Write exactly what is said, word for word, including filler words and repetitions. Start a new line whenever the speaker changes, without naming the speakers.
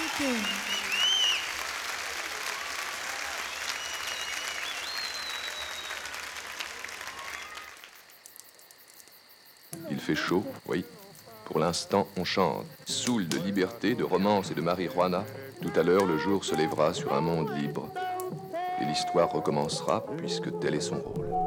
Il fait chaud, oui. Pour l'instant, on chante. Saoul de liberté, de romance et de marijuana. Tout à l'heure, le jour se lèvera sur un monde libre. Et l'histoire recommencera, puisque tel est son rôle.